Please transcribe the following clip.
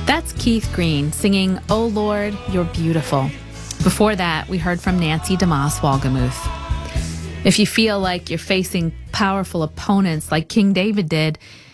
That's Keith Green singing, "Oh Lord, You're Beautiful." Before that, we heard from Nancy DeMoss Wolgemuth. If you feel like you're facing powerful opponents like King David did,